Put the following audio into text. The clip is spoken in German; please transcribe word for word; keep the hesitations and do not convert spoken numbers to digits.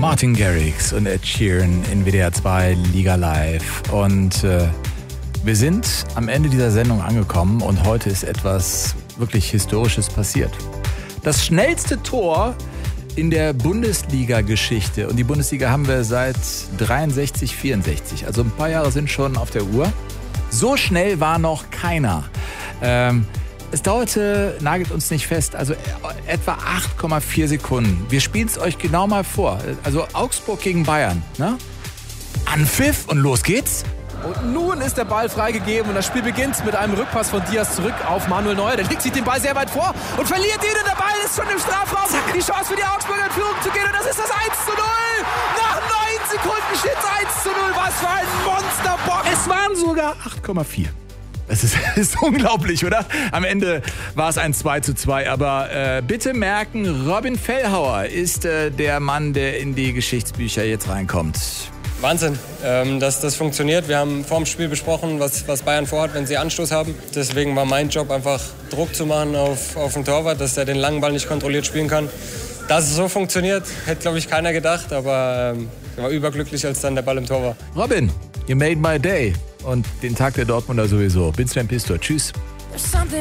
Martin Garrix und Ed Sheeran in W D R zwei Liga Live. Und äh, wir sind am Ende dieser Sendung angekommen und heute ist etwas wirklich Historisches passiert. Das schnellste Tor in der Bundesliga-Geschichte. Und die Bundesliga haben wir seit dreiundsechzig, vierundsechzig. Also ein paar Jahre sind schon auf der Uhr. So schnell war noch keiner. Ähm, es dauerte, nagelt uns nicht fest, also etwa acht Komma vier Sekunden. Wir spielen es euch genau mal vor. Also Augsburg gegen Bayern. Ne? Anpfiff und los geht's. Und nun ist der Ball freigegeben und das Spiel beginnt mit einem Rückpass von Diaz zurück auf Manuel Neuer. Der legt sich den Ball sehr weit vor und verliert ihn und der Ball ist schon im Strafraum. Die Chance für die Augsburger in Führung zu gehen und das ist das eins zu null. Nach neun Sekunden steht es eins zu null. Was für ein Monsterbock. Es waren sogar acht Komma vier. Es ist, ist unglaublich, oder? Am Ende war es ein zwei zu zwei. Aber äh, bitte merken, Robin Fellhauer ist äh, der Mann, der in die Geschichtsbücher jetzt reinkommt. Wahnsinn, ähm, dass das funktioniert. Wir haben vor dem Spiel besprochen, was, was Bayern vorhat, wenn sie Anstoß haben. Deswegen war mein Job einfach Druck zu machen auf, auf den Torwart, dass er den langen Ball nicht kontrolliert spielen kann. Dass es so funktioniert, hätte, glaube ich, keiner gedacht. Aber ähm, ich war überglücklich, als dann der Ball im Tor war. Robin, you made my day. Und den Tag der Dortmunder sowieso. Bin Sven Pistor. Tschüss.